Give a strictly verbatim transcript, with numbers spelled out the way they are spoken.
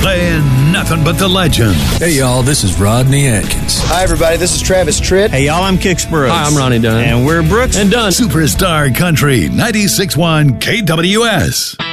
playing nothing but the legends. Hey, y'all, this is Rodney Atkins. Hi, everybody. This is Travis Tritt. Hey, y'all, I'm Kix Brooks. Hi, I'm Ronnie Dunn. And we're Brooks and Dunn. Superstar Country, ninety-six point one K W S.